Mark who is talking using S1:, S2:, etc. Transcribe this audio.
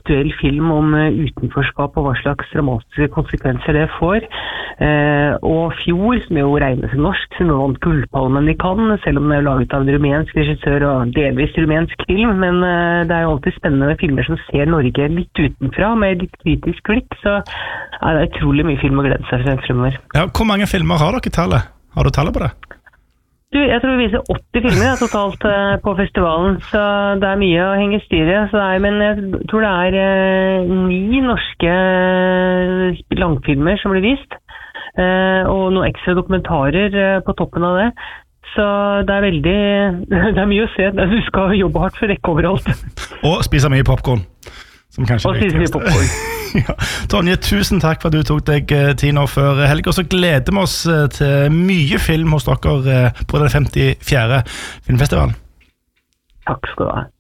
S1: aktuell film om utenforskap og hva slags dramatiske konsekvenser det får. Og Fjord, som jo regnes som norsk, som vant Gullpalmen i Cannes, selv om den laget av en rumensk regissør og delvis rumensk film, men det jo alltid spennende filmer som ser Norge litt utenfra, med litt kritisk blikk, så det utrolig mye film å glede seg fremover.
S2: Ja, hvor mange filmer har dere i tallet? Har du tallet på det?
S1: Jeg tror vi viser 80 filmer totalt på festivalen, så det mye å henge styret. Men jeg tror det 9 norske langfilmer som blir vist, og noen ekstra dokumentarer på toppen av det. Så det det mye å se. Du skal jobbe hardt for å rekke overalt.
S2: Og spise mye popcorn.
S1: Og spise mye popcorn.
S2: Ja. Tonje, tusen takk for at du tok deg tid nå før helg, og så gleder vi oss til mye film hos dere på den 54. filmfestivalen.
S1: Takk skal du ha.